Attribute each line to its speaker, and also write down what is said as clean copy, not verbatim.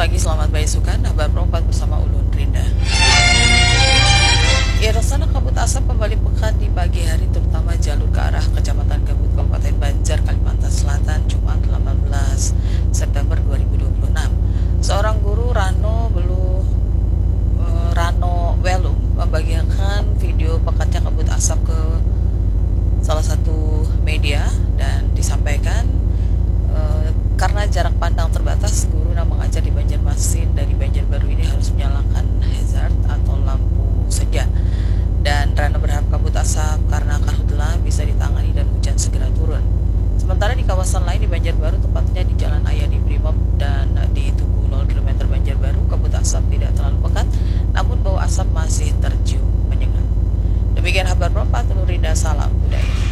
Speaker 1: pagi, selamat beisukan. Kabar Pro 4 bersama Ulun Rinda. Ya, rencana kabut asap kembali pekat di pagi hari, terutama jalur ke arah Kecamatan Gambut, Kabupaten Banjar, Kalimantan Selatan, Jumat 18 September 2026. Seorang guru Rano Welum membagikan video pekatnya kabut asap ke salah satu media dan disampaikan karena jarak pandang terbatas, guru yang mengajar di Banjarmasin dari Banjarbaru ini harus menyalakan hazard atau lampu senja. Dan Rano berharap kabut asap karena karhutla bisa ditangani dan hujan segera turun. Sementara di kawasan lain di Banjarbaru, tepatnya di Jalan Ayani Brimob dan di Tugu 0 km Banjarbaru, kabut asap tidak terlalu pekat, namun bau asap masih tercium menyengat. Demikian kabar Pro 4, Rinda, salam budaya.